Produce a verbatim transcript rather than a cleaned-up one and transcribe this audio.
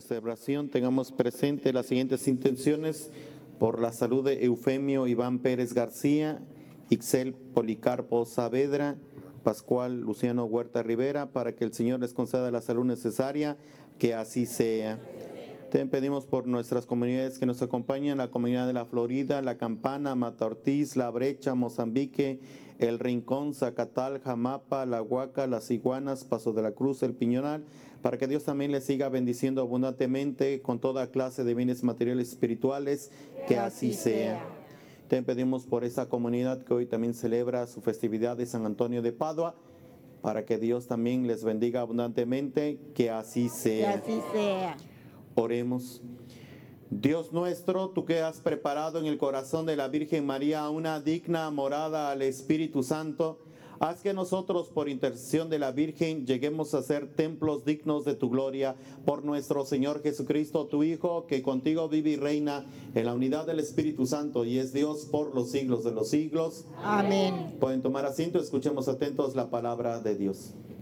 celebración tengamos presente las siguientes intenciones: por la salud de Eufemio Iván Pérez García, Ixel Policarpo Saavedra, Pascual Luciano Huerta Rivera, para que el Señor les conceda la salud necesaria, que así sea. También pedimos por nuestras comunidades que nos acompañan, la comunidad de La Florida, La Campana, Mata Ortiz, La Brecha, Mozambique, El Rincón, Zacatal, Jamapa, La Huaca, Las Iguanas, Paso de la Cruz, El Piñonal, para que Dios también les siga bendiciendo abundantemente con toda clase de bienes materiales y espirituales, que así sea. También pedimos por esta comunidad que hoy también celebra su festividad de San Antonio de Padua, para que Dios también les bendiga abundantemente, que así sea. Que así sea. Oremos. Dios nuestro, tú que has preparado en el corazón de la Virgen María una digna morada al Espíritu Santo, haz que nosotros, por intercesión de la Virgen, lleguemos a ser templos dignos de tu gloria, por nuestro Señor Jesucristo, tu Hijo, que contigo vive y reina en la unidad del Espíritu Santo y es Dios por los siglos de los siglos. Amén. Pueden tomar asiento, escuchemos atentos la palabra de Dios.